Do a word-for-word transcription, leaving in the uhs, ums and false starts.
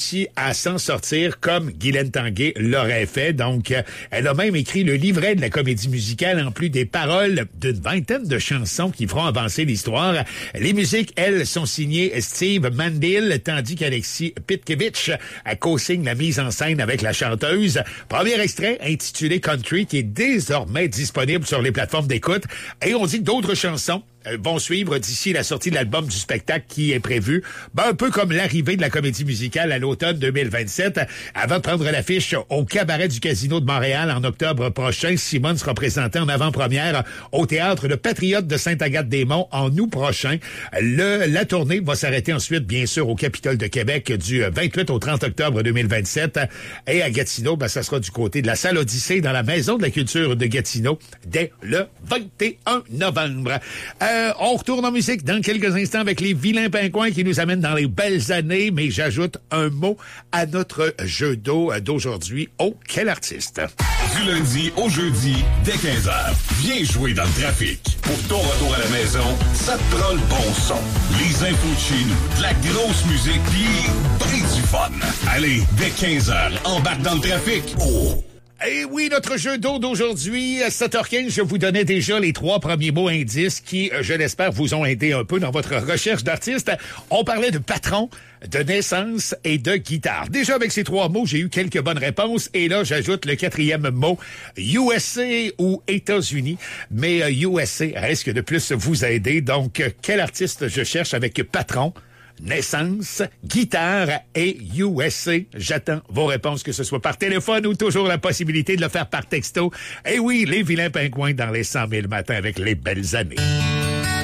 réussi à s'en sortir comme Guylaine Tanguay l'aurait fait. Donc, euh, elle a même écrit le livret de la comédie musicale en plus des paroles d'une vingtaine de chansons qui feront avancer l'histoire. Les musiques, elles, sont signées Steve Mandil, tandis qu'Alexis Pitkevich a co-signe la mise en scène avec la chanteuse. Premier extrait intitulé Country qui est désormais disponible sur les plateformes d'écoute. Et on dit que d'autres chansons vont suivre d'ici la sortie de l'album du spectacle qui est prévu. Ben, un peu comme l'arrivée de la comédie musicale à l'automne deux mille vingt-sept. Avant de prendre l'affiche au Cabaret du Casino de Montréal en octobre prochain, Simone sera présentée en avant-première au Théâtre Le Patriote de Sainte-Agathe-des-Monts en août prochain. Le, la tournée va s'arrêter ensuite, bien sûr, au Capitole de Québec du vingt-huit au trente octobre deux mille vingt-sept. Et à Gatineau, ben, ça sera du côté de la Salle Odyssée dans la Maison de la Culture de Gatineau dès le vingt et un novembre. Euh, on retourne en musique dans quelques instants avec les Vilains Pingouins qui nous amènent dans les belles années, mais j'ajoute un mot à notre jeu d'eau d'aujourd'hui. Oh, quel artiste! Du lundi au jeudi, dès quinze heures, viens jouer dans le trafic. Pour ton retour à la maison, ça te prend le bon son. Les infos de chez nous, de la grosse musique, pis et du fun. Allez, dès quinze heures, embarque dans le trafic. Oh! Eh oui, notre jeu d'eau d'aujourd'hui, à sept heures quinze, je vous donnais déjà les trois premiers mots indices qui, je l'espère, vous ont aidé un peu dans votre recherche d'artistes. On parlait de patron, de naissance et de guitare. Déjà, avec ces trois mots, j'ai eu quelques bonnes réponses. Et là, j'ajoute le quatrième mot, U S A ou États-Unis. Mais U S A risque de plus vous aider. Donc, quel artiste je cherche avec patron, naissance, guitare et U S A. J'attends vos réponses, que ce soit par téléphone ou toujours la possibilité de le faire par texto. Et oui, les Vilains Pingouins dans les cent mille matins avec les belles années.